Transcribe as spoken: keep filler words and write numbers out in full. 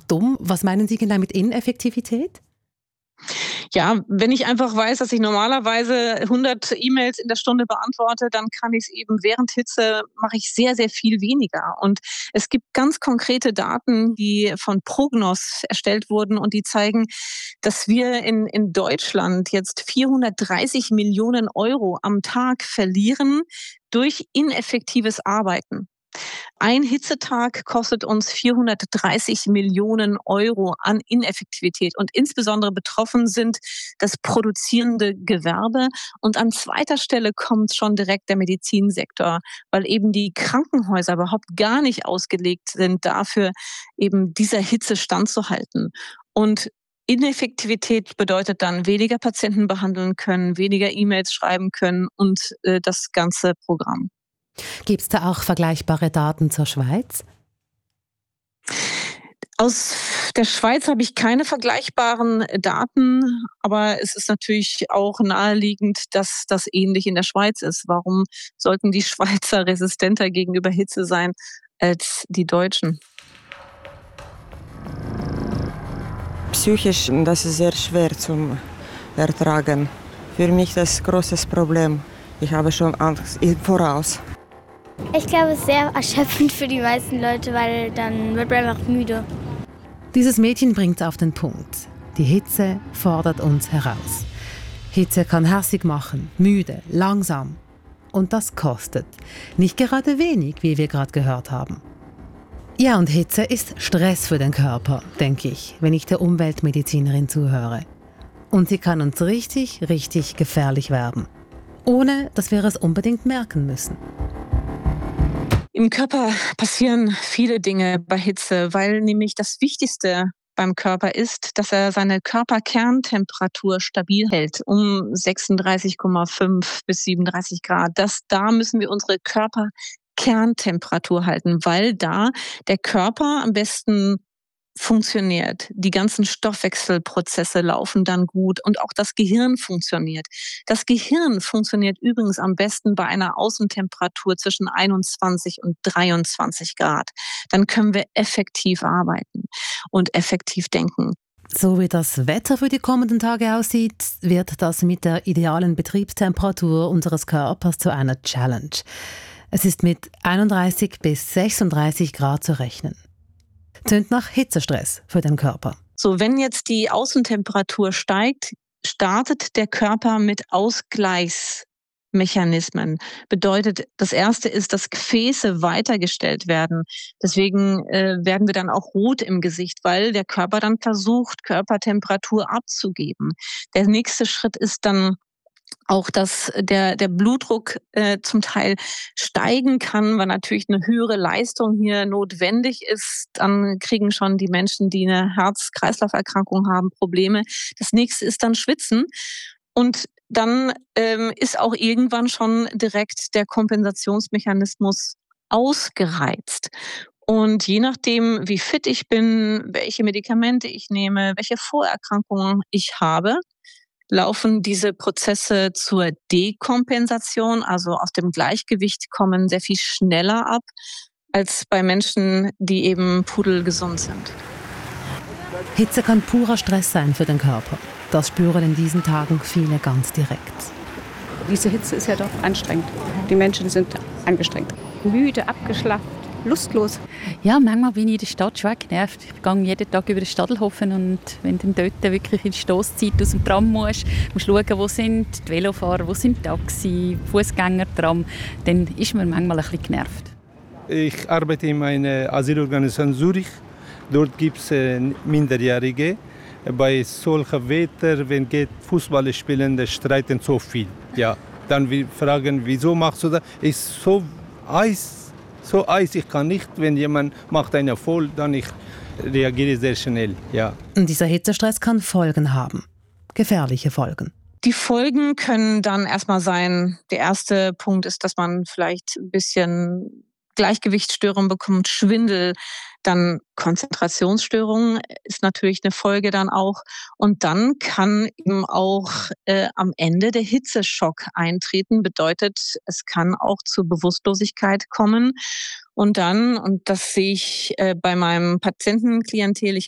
dumm. Was meinen Sie genau mit Ineffektivität? Ja, wenn ich einfach weiß, dass ich normalerweise hundert E-Mails in der Stunde beantworte, dann kann ich es eben während Hitze mache ich sehr, sehr viel weniger. Und es gibt ganz konkrete Daten, die von Prognos erstellt wurden und die zeigen, dass wir in, in Deutschland jetzt vierhundertdreißig Millionen Euro am Tag verlieren durch ineffektives Arbeiten. Ein Hitzetag kostet uns vierhundertdreißig Millionen Euro an Ineffektivität. Und insbesondere betroffen sind das produzierende Gewerbe. Und an zweiter Stelle kommt schon direkt der Medizinsektor, weil eben die Krankenhäuser überhaupt gar nicht ausgelegt sind, dafür eben dieser Hitze standzuhalten. Und Ineffektivität bedeutet dann weniger Patienten behandeln können, weniger E-Mails schreiben können und äh, das ganze Programm. Gibt es da auch vergleichbare Daten zur Schweiz? Aus der Schweiz habe ich keine vergleichbaren Daten, aber es ist natürlich auch naheliegend, dass das ähnlich in der Schweiz ist. Warum sollten die Schweizer resistenter gegenüber Hitze sein als die Deutschen? Psychisch, das ist sehr schwer zu ertragen. Für mich das ist ein großes Problem. Ich habe schon Angst im Voraus. Ich glaube, es ist sehr erschöpfend für die meisten Leute, weil dann wird man einfach müde. Dieses Mädchen bringt es auf den Punkt. Die Hitze fordert uns heraus. Hitze kann hässig machen, müde, langsam. Und das kostet. Nicht gerade wenig, wie wir gerade gehört haben. Ja, und Hitze ist Stress für den Körper, denke ich, wenn ich der Umweltmedizinerin zuhöre. Und sie kann uns richtig, richtig gefährlich werden. Ohne, dass wir es unbedingt merken müssen. Im Körper passieren viele Dinge bei Hitze, weil nämlich das Wichtigste beim Körper ist, dass er seine Körperkerntemperatur stabil hält, um sechsunddreißig Komma fünf bis siebenunddreißig Grad. Das, da müssen wir unsere Körperkerntemperatur halten, weil da der Körper am besten funktioniert. Die ganzen Stoffwechselprozesse laufen dann gut und auch das Gehirn funktioniert. Das Gehirn funktioniert übrigens am besten bei einer Außentemperatur zwischen einundzwanzig und dreiundzwanzig Grad. Dann können wir effektiv arbeiten und effektiv denken. So wie das Wetter für die kommenden Tage aussieht, wird das mit der idealen Betriebstemperatur unseres Körpers zu einer Challenge. Es ist mit einunddreißig bis sechsunddreißig Grad zu rechnen. Tönt nach Hitzestress für den Körper. So, wenn jetzt die Außentemperatur steigt, startet der Körper mit Ausgleichsmechanismen. Bedeutet, das erste ist, dass Gefäße weitergestellt werden. Deswegen äh, werden wir dann auch rot im Gesicht, weil der Körper dann versucht, Körpertemperatur abzugeben. Der nächste Schritt ist dann auch, dass der, der Blutdruck äh, zum Teil steigen kann, weil natürlich eine höhere Leistung hier notwendig ist. Dann kriegen schon die Menschen, die eine Herz-Kreislauf-Erkrankung haben, Probleme. Das nächste ist dann Schwitzen. Und dann ähm, ist auch irgendwann schon direkt der Kompensationsmechanismus ausgereizt. Und je nachdem, wie fit ich bin, welche Medikamente ich nehme, welche Vorerkrankungen ich habe, laufen diese Prozesse zur Dekompensation, also aus dem Gleichgewicht kommen, sehr viel schneller ab als bei Menschen, die eben pudelgesund sind. Hitze kann purer Stress sein für den Körper. Das spüren in diesen Tagen viele ganz direkt. Diese Hitze ist ja doch anstrengend. Die Menschen sind angestrengt. Müde, abgeschlafft, lustlos. Ja, manchmal bin ich in der Stadt schon genervt. Ich gehe jeden Tag über den Stadelhofen und wenn du dort wirklich in die Stosszeit aus dem Tram musst, musst du schauen, wo sind die Velofahrer, wo sind die Taxi, Fußgänger, Tram, dann ist man manchmal ein bisschen genervt. Ich arbeite in einer Asylorganisation Zürich. Dort gibt es äh, Minderjährige. Bei solchem Wetter, wenn geht Fußball spielen, die streiten so viel. Ja, dann wir fragen, wieso machst du das? Ist so Eis, so Eis, ich kann nicht, wenn jemand macht einen voll, dann ich reagiere sehr schnell. Ja. Und dieser Hitzestress kann Folgen haben, gefährliche Folgen. Die Folgen können dann erstmal sein, der erste Punkt ist, dass man vielleicht ein bisschen Gleichgewichtsstörungen bekommt, Schwindel, dann Konzentrationsstörungen ist natürlich eine Folge dann auch. Und dann kann eben auch äh, am Ende der Hitzeschock eintreten, bedeutet, es kann auch zu Bewusstlosigkeit kommen. Und dann, und das sehe ich äh, bei meinem Patientenklientel, ich